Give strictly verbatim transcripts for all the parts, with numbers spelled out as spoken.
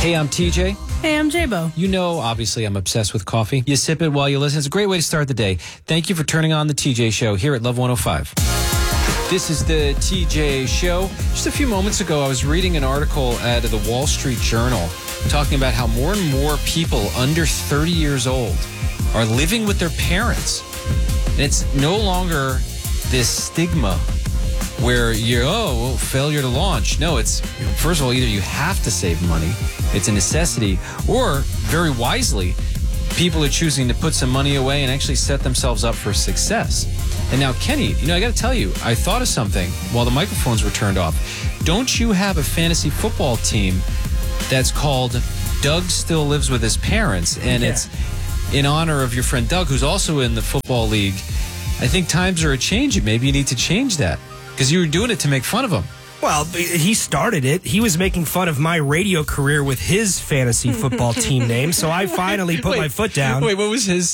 Hey, I'm T J. Hey, I'm J-Bo. You know, obviously, I'm obsessed with coffee. You sip it while you listen. It's a great way to start the day. Thank you for turning on the T J Show here at Love one oh five. This is the T J Show. Just a few moments ago, I was reading an article out of the Wall Street Journal talking about how more and more people under thirty years old are living with their parents. And it's no longer this stigma where you're, oh, well, failure to launch. No, it's, first of all, either you have to save money, it's a necessity, or very wisely, people are choosing to put some money away and actually set themselves up for success. And now, Kenny, you know, I got to tell you, I thought of something while the microphones were turned off. Don't you have a fantasy football team that's called Doug Still Lives with His Parents? And yeah. It's in honor of your friend Doug, who's also in the football league. I think times are a-changing. Maybe you need to change that. Because you were doing it to make fun of him. Well, he started it. He was making fun of my radio career with his fantasy football team name, so I finally put wait, my foot down. Wait, what was his?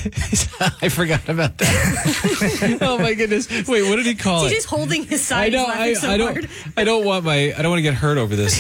I forgot about that. Oh my goodness! Wait, what did he call He's it? He's just holding his side. I know. I, so I don't. hard. I don't want my. I don't want to get hurt over this.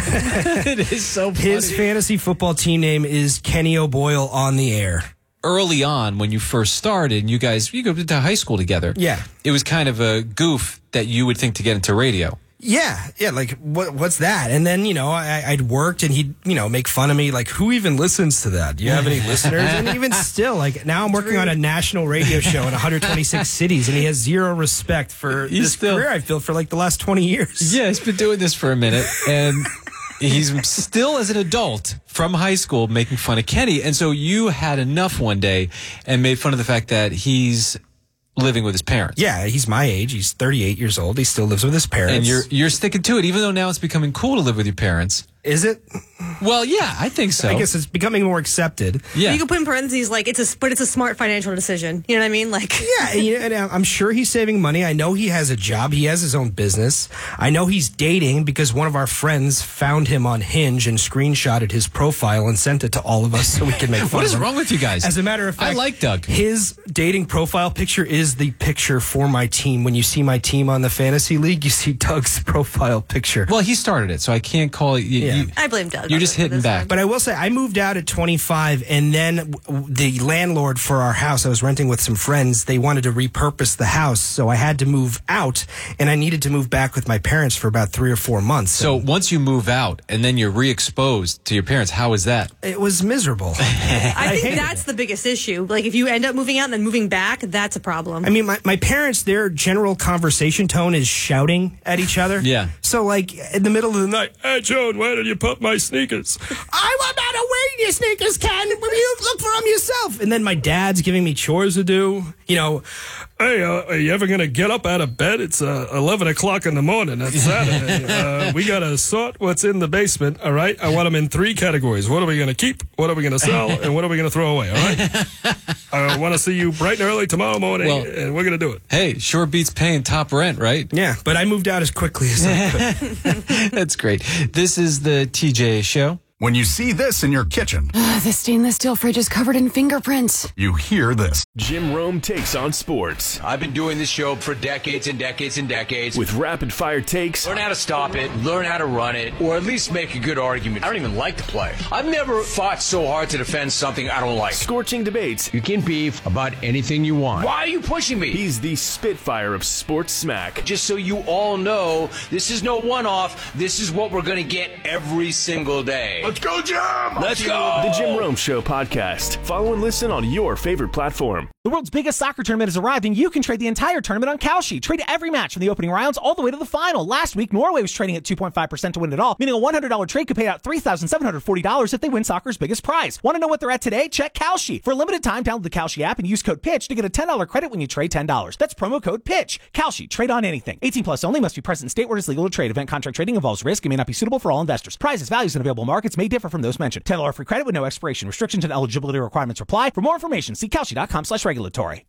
It is so funny. His fantasy football team name is Kenny O'Boyle on the Air. Early on, when you first started, and you guys, you go to high school together. Yeah. It was kind of a goof that you would think to get into radio. Yeah, yeah, like, what, what's that? And then, you know, I, I'd worked and he'd, you know, make fun of me, like, who even listens to that? Do you have any listeners? And even still, like, now I'm working on a national radio show in one hundred twenty-six cities, and he has zero respect for He's this still, career I've built for, like, the last twenty years. Yeah, he's been doing this for a minute, and he's still, as an adult, from high school, making fun of Kenny. And so you had enough one day and made fun of the fact that he's living with his parents. Yeah, he's my age. He's thirty-eight years old. He still lives with his parents. And you're you're sticking to it, even though now it's becoming cool to live with your parents. Is it? Well, yeah, I think so. I guess it's becoming more accepted. Yeah. You can put in parentheses, like, it's a, but it's a smart financial decision. You know what I mean? Like, yeah, you know, and I'm sure he's saving money. I know he has a job. He has his own business. I know he's dating because one of our friends found him on Hinge and screenshotted his profile and sent it to all of us so we can make fun What of is him. wrong with you guys? As a matter of fact, I like Doug. His dating profile picture is the picture for my team. When you see my team on the fantasy league, you see Doug's profile picture. Well, he started it, so I can't call it. You, Yeah. you, I blame Doug. You're just hitting back. One. But I will say, I moved out at twenty-five, and then the landlord for our house, I was renting with some friends, they wanted to repurpose the house, so I had to move out, and I needed to move back with my parents for about three or four months. So once you move out, and then you're re-exposed to your parents, how is that? It was miserable. I I think hated that's it. the biggest issue. Like, if you end up moving out and then moving back, that's a problem. I mean, my, my parents, their general conversation tone is shouting at each other. Yeah. So, like, in the middle of the night, hey, Joan, where did you put my sneakers? I'm about to wear your sneakers, Ken. Will you look for them yourself? And then my dad's giving me chores to do. You know, hey, uh, are you ever going to get up out of bed? It's uh, eleven o'clock in the morning. That's Saturday. uh, we got to sort what's in the basement, all right? I want them in three categories. What are we going to keep? What are we going to sell? And what are we going to throw away, all right? I want to see you bright and early tomorrow morning, well, and we're going to do it. Hey, sure beats paying top rent, right? Yeah, but I moved out as quickly as I could. That's great. This is the T J Show. When you see this in your kitchen, uh, the stainless steel fridge is covered in fingerprints. You hear this. Jim Rome takes on sports. I've been doing this show for decades and decades and decades. With rapid fire takes. Learn how to stop it, learn how to run it, or at least make a good argument. I don't even like to play. I've never fought so hard to defend something I don't like. Scorching debates. You can beef about anything you want. Why are you pushing me? He's the Spitfire of sports smack. Just so you all know, this is no one-off. This is what we're going to get every single day. Let's go, Jim! Let's go! The Jim Rome Show podcast. Follow and listen on your favorite platform. The world's biggest soccer tournament has arrived, and you can trade the entire tournament on Kalshi. Trade every match from the opening rounds all the way to the final. Last week, Norway was trading at two point five percent to win it all, meaning a one hundred dollars trade could pay out three thousand seven hundred forty dollars if they win soccer's biggest prize. Want to know what they're at today? Check Kalshi. For a limited time, download the Kalshi app and use code PITCH to get a ten dollars credit when you trade ten dollars. That's promo code PITCH. Kalshi. Trade on anything. eighteen plus only. Must be present in state where it is legal to trade. Event contract trading involves risk and may not be suitable for all investors. Prizes, values, and available markets may differ from those mentioned. ten dollars free credit with no expiration. Restrictions and eligibility requirements apply. For more information, see Kalshi.com slash regulatory.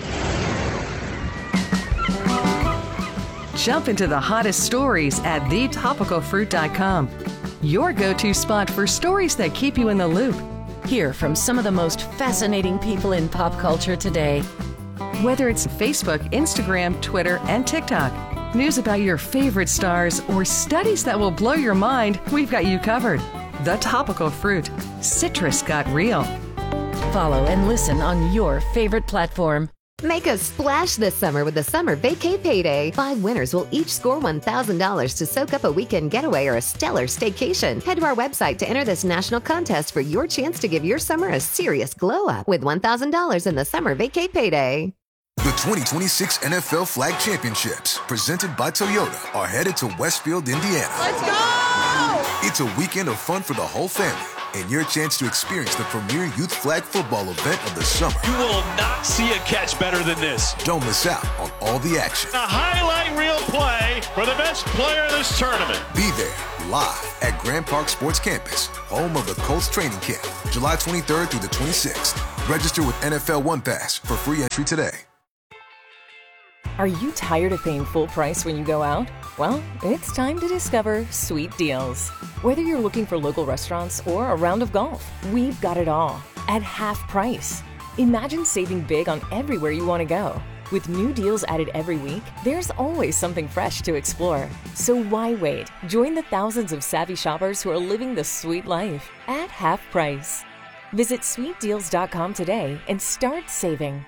Jump into the hottest stories at the topical fruit dot com. Your go-to spot for stories that keep you in the loop. Hear from some of the most fascinating people in pop culture today. Whether it's Facebook, Instagram, Twitter, and TikTok, news about your favorite stars, or studies that will blow your mind, we've got you covered. The Topical Fruit. Citrus got real. Follow and listen on your favorite platform. Make a splash this summer with the Summer Vacay Payday. Five winners will each score one thousand dollars to soak up a weekend getaway or a stellar staycation. Head to our website to enter this national contest for your chance to give your summer a serious glow up with one thousand dollars in the Summer Vacay Payday. The twenty twenty-six N F L Flag Championships, presented by Toyota, are headed to Westfield, Indiana. Let's go! It's a weekend of fun for the whole family and your chance to experience the premier youth flag football event of the summer. You will not see a catch better than this. Don't miss out on all the action. A highlight reel play for the best player in this tournament. Be there live at Grand Park Sports Campus, home of the Colts training camp, July twenty-third through the twenty-sixth. Register with N F L One Pass for free entry today. Are you tired of paying full price when you go out? Well, it's time to discover Sweet Deals. Whether you're looking for local restaurants or a round of golf, we've got it all at half price. Imagine saving big on everywhere you want to go. With new deals added every week, there's always something fresh to explore. So why wait? Join the thousands of savvy shoppers who are living the sweet life at half price. Visit sweet deals dot com today and start saving.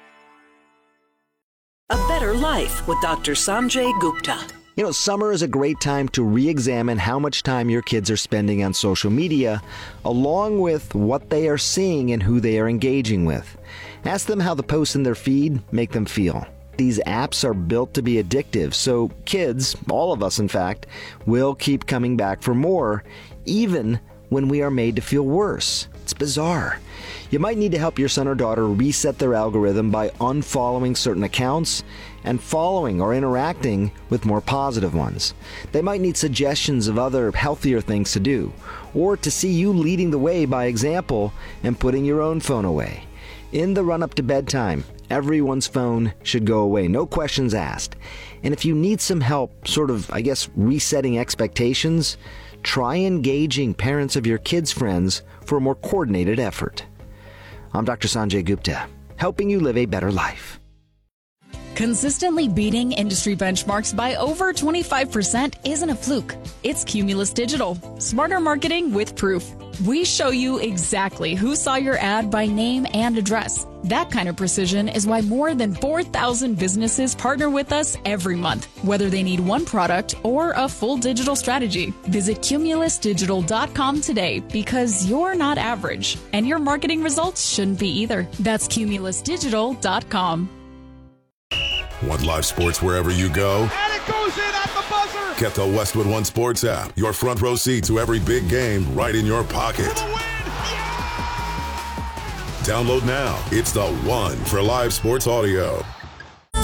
A Better Life with Doctor Sanjay Gupta. You know, summer is a great time to re-examine how much time your kids are spending on social media, along with what they are seeing and who they are engaging with. Ask them how the posts in their feed make them feel. These apps are built to be addictive, so kids, all of us in fact, will keep coming back for more, even when we are made to feel worse. It's bizarre. You might need to help your son or daughter reset their algorithm by unfollowing certain accounts and following or interacting with more positive ones. They might need suggestions of other healthier things to do, or to see you leading the way by example and putting your own phone away. In the run-up to bedtime, everyone's phone should go away, no questions asked. And if you need some help, sort of, I guess, resetting expectations, try engaging parents of your kids' friends for a more coordinated effort. I'm Doctor Sanjay Gupta, helping you live a better life. Consistently beating industry benchmarks by over twenty-five percent isn't a fluke. It's Cumulus Digital. Smarter marketing with proof. We show you exactly who saw your ad by name and address. That kind of precision is why more than four thousand businesses partner with us every month, whether they need one product or a full digital strategy. Visit cumulus digital dot com today, because you're not average, and your marketing results shouldn't be either. That's cumulus digital dot com. Want live sports wherever you go? And it goes in at the buzzer! Get the Westwood One Sports app. Your front row seat to every big game right in your pocket. For the win! Yeah! Download now. It's the one for live sports audio.